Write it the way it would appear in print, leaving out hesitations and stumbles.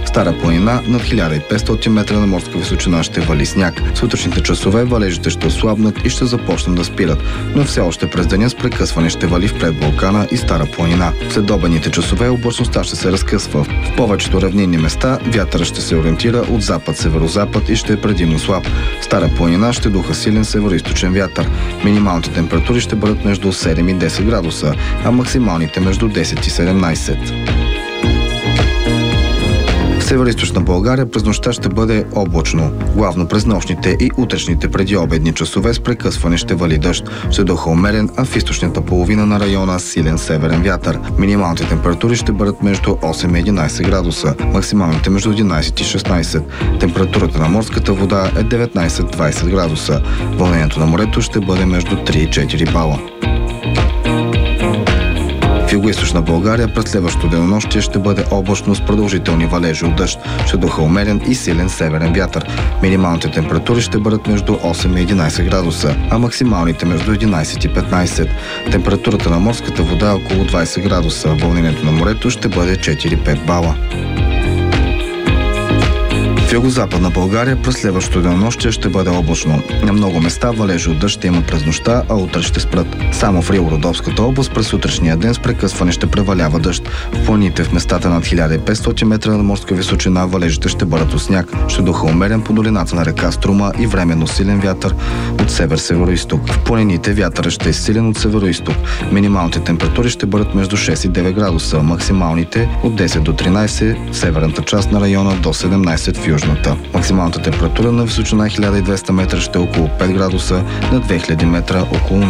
Стара планина над 1500 метра на морска височина ще вали сняг. В сутрешните часове валежите ще ослабнат и ще започнат да спират, но все още през деня с прекъсване ще вали в предвулкана и Стара планина. В следобедните часове облачността ще се разкъсва. В повечето равнинни места вятърът ще се ориентира от запад-северозапад и ще е предимно слаб. В Стара планина ще духа силен североизточен вятър. Минималните температури ще бъдат между 7 и 10 градуса, а максималните между 10 и 17. В североизточна България през нощта ще бъде облачно. Главно през нощните и утрешните предиобедни часове с прекъсване ще вали дъжд. Ще духа умерен, а в източната половина на района силен северен вятър. Минималните температури ще бъдат между 8 и 11 градуса, максималните между 11 и 16. Температурата на морската вода е 19-20 градуса. Вълнението на морето ще бъде между 3 и 4 бала. В югоизточна България през следващото денонощие ще бъде облачно с продължителни валежи от дъжд. Ще духа умерен и силен северен вятър. Минималните температури ще бъдат между 8 и 11 градуса, а максималните между 11 и 15. Температурата на морската вода е около 20 градуса. Вълнението на морето ще бъде 4-5 бала. В югозападна България през следващото денонощие ще бъде облачно. На много места валежи от дъжд ще има през нощта, а утре ще спрат. Само в Рило-Родопската област през утрешния ден с прекъсване ще превалява дъжд. В планините в местата над 1500 метра на морска височина валежите ще бъдат от сняг. Ще духа умерен по долината на река Струма и временно силен вятър от север-североизток. В планините вятърът ще е силен от североизток. Минималните температури ще бъдат между 6 и 9 градуса, максималните от 10 до 13 в северната част на района до 17 в южната. Максималната температура на височина 1200 метра ще е около 5 градуса, на 2000 метра около